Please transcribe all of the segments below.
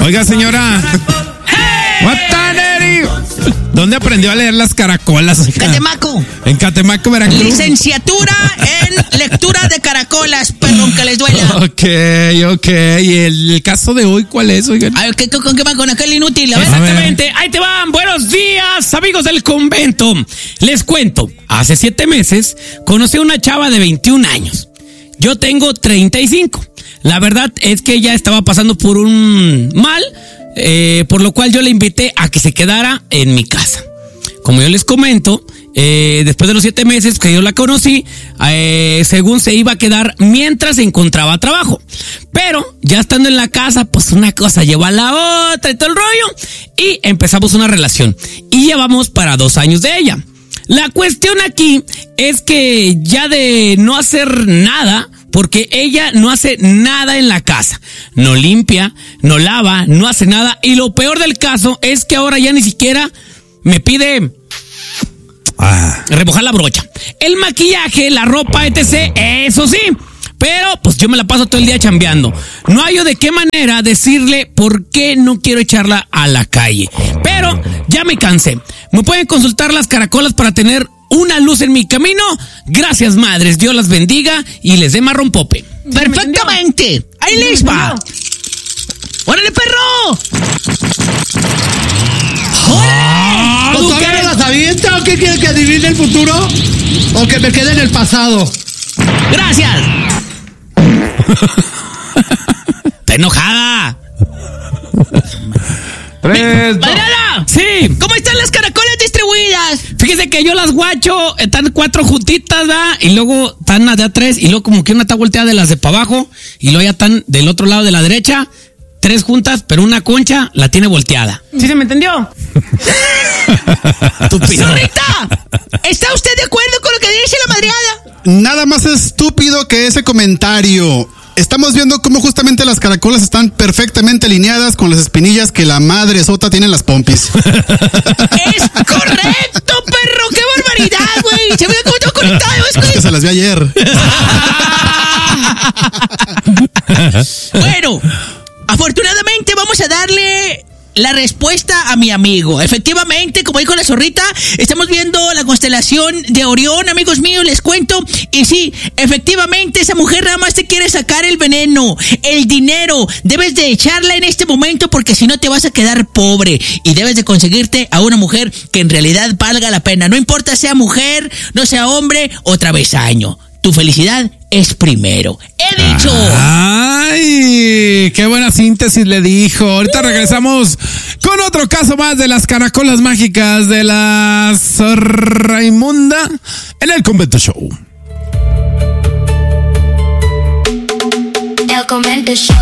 Oiga, señora. ¿Dónde aprendió a leer las caracolas? Catemaco. En Catemaco, Veracruz. Licenciatura en lectura de caracolas, perdón, que les duela. Ok. ¿Y el caso de hoy cuál es, oigan? A ver, ¿con qué van? Con aquel inútil. Exactamente, ahí te van. Buenos días, amigos del convento. Les cuento, hace 7 meses conocí a una chava de 21 años. Yo tengo 35. La verdad es que ella estaba pasando por un mal, por lo cual yo le invité a que se quedara en mi casa. Como yo les comento, después de los 7 meses que yo la conocí, según se iba a quedar mientras encontraba trabajo. Pero ya estando en la casa, pues una cosa lleva a la otra y todo el rollo, y empezamos una relación. Y llevamos para 2 años de ella. La cuestión aquí es que ya de no hacer nada, porque ella no hace nada en la casa, no limpia, no lava, no hace nada, y lo peor del caso es que ahora ya ni siquiera me pide remojar la brocha. El maquillaje, la ropa, etc., eso sí, pero pues yo me la paso todo el día chambeando. No hallo de qué manera decirle por qué no quiero echarla a la calle, pero ya me cansé. Me pueden consultar las caracolas para tener una luz en mi camino. Gracias, madres. Dios las bendiga y les dé marrón pope. Perfectamente. Ahí les va. ¡Órale, perro! ¡Órale! ¿O todavía no las avienta o qué quiere que adivine el futuro? ¿O que me quede en el pasado? Gracias. Está enojada. ¡Mariana! Sí. ¿Cómo están las caracolas distribuidas? Fíjese que yo las guacho, están 4 juntitas, ¿verdad? Y luego están allá 3, y luego como que una está volteada de las de para abajo, y luego ya están del otro lado de la derecha, 3 juntas, pero una concha la tiene volteada. ¿Sí se me entendió? ¡Zorrita! ¿Está usted de acuerdo con lo que dice la madreada? Nada más estúpido que ese comentario. Estamos viendo cómo justamente las caracolas están perfectamente alineadas con las espinillas que la madre sota tiene en las pompis. ¡Es correcto, perro! ¡Qué barbaridad, güey! Se me ha quedado conectado. Es que se las vi ayer. Bueno, afortunadamente vamos a darle la respuesta a mi amigo. Efectivamente, como dijo la zorrita, estamos viendo la constelación de Orión, amigos míos, les cuento. Y sí, efectivamente, esa mujer nada más te quiere sacar el veneno, el dinero. Debes de echarla en este momento porque si no te vas a quedar pobre. Y debes de conseguirte a una mujer que en realidad valga la pena. No importa sea mujer, no sea hombre o travesaño. Tu felicidad es primero. ¡He dicho! ¡Ay! ¡Qué buena síntesis le dijo! Ahorita regresamos con otro caso más de las caracolas mágicas de la Raimunda en el Convento Show. El Convento Show.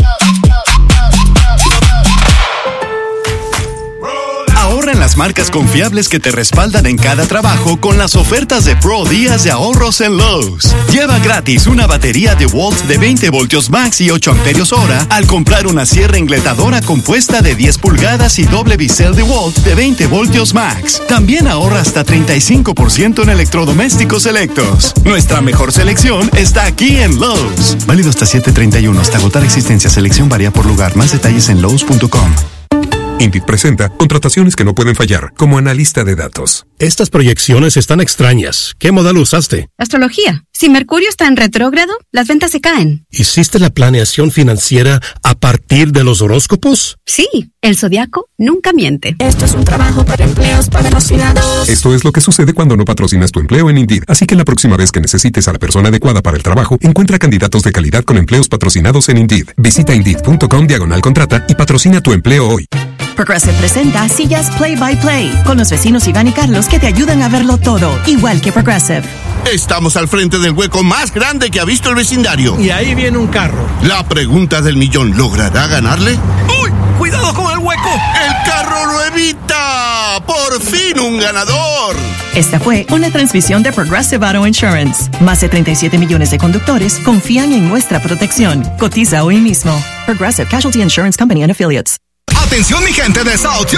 Ahorra en las marcas confiables que te respaldan en cada trabajo con las ofertas de Pro Días de ahorros en Lowe's. Lleva gratis una batería DeWalt de 20 voltios max y 8 amperios hora al comprar una sierra engletadora compuesta de 10 pulgadas y doble bisel DeWalt de 20 voltios max. También ahorra hasta 35% en electrodomésticos selectos. Nuestra mejor selección está aquí en Lowe's. Válido hasta 7/31. Hasta agotar existencia. Selección varía por lugar. Más detalles en Lowe's.com. Indeed presenta contrataciones que no pueden fallar, como analista de datos. Estas proyecciones están extrañas. ¿Qué modelo usaste? Astrología. Si Mercurio está en retrógrado, las ventas se caen. ¿Hiciste la planeación financiera a partir de los horóscopos? Sí, el zodiaco nunca miente. Esto es un trabajo para empleos patrocinados. Esto es lo que sucede cuando no patrocinas tu empleo en Indeed. Así que la próxima vez que necesites a la persona adecuada para el trabajo, encuentra candidatos de calidad con empleos patrocinados en Indeed. Visita Indeed.com/contrata y patrocina tu empleo hoy. Progressive presenta Sillas Play by Play con los vecinos Iván y Carlos que te ayudan a verlo todo, igual que Progressive. Estamos al frente del hueco más grande que ha visto el vecindario. Y ahí viene un carro. La pregunta del millón, ¿logrará ganarle? ¡Uy! ¡Cuidado con el hueco! ¡El carro lo evita! ¡Por fin un ganador! Esta fue una transmisión de Progressive Auto Insurance. Más de 37 millones de conductores confían en nuestra protección. Cotiza hoy mismo. Progressive Casualty Insurance Company and Affiliates. Atención mi gente de South